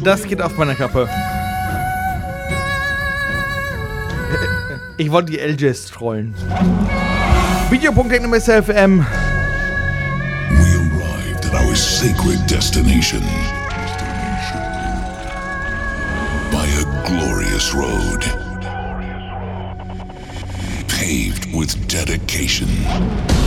Das geht auf meiner Kappe. Ich wollte die LJs trollen. Video.technomessfm. We arrived at our sacred destination by a glorious road paved with dedication.